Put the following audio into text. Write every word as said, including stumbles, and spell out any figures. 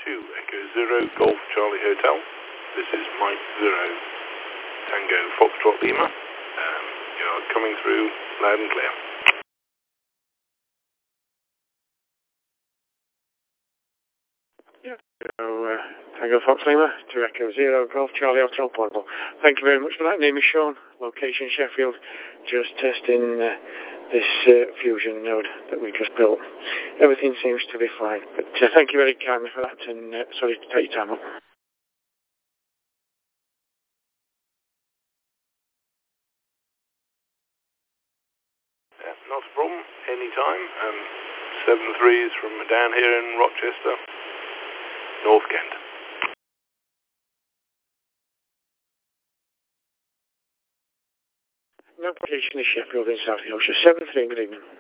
to Echo Zero Golf Charlie Hotel. This is Mike Zero Tango Foxtrot Lima. Um, you're coming through loud and clear. Yeah, so uh, Tango Fox Lima to Echo Zero Golf Charlie Hotel Portable. Thank you very much for that. Name is Sean. Location Sheffield. Just testing uh, this uh, Fusion node that we just built. Everything seems to be fine. But uh, thank you very kindly for that, and uh, sorry to take your time up. Yeah, not a problem. Anytime. Um, seven threes from down here in Rochester, North Kent. Location is Sheffield in South Yorkshire. seven three, good evening.